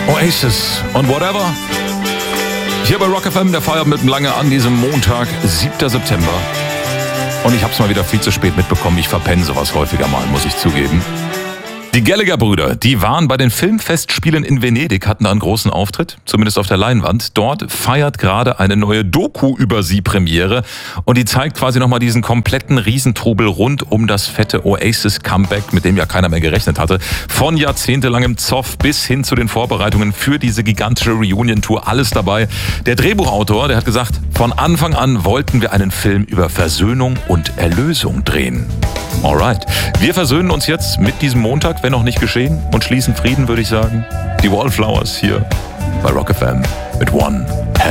Oasis und Whatever. Hier bei Rock FM, der Feierabend mit Lange an diesem Montag, 7. September. Und ich hab's mal wieder viel zu spät mitbekommen. Ich verpenne sowas häufiger mal, muss ich zugeben. Die Gallagher-Brüder, die waren bei den Filmfestspielen in Venedig, hatten da einen großen Auftritt, zumindest auf der Leinwand. Dort feiert gerade eine neue Doku über sie Premiere und die zeigt quasi nochmal diesen kompletten Riesentrubel rund um das fette Oasis-Comeback, mit dem ja keiner mehr gerechnet hatte. Von jahrzehntelangem Zoff bis hin zu den Vorbereitungen für diese gigantische Reunion-Tour, alles dabei. Der Drehbuchautor, der hat gesagt, von Anfang an wollten wir einen Film über Versöhnung und Erlösung drehen. Alright, wir versöhnen uns jetzt mit diesem Montag, wenn noch nicht geschehen, und schließen Frieden, würde ich sagen. Die Wallflowers hier bei Rock FM mit One Hell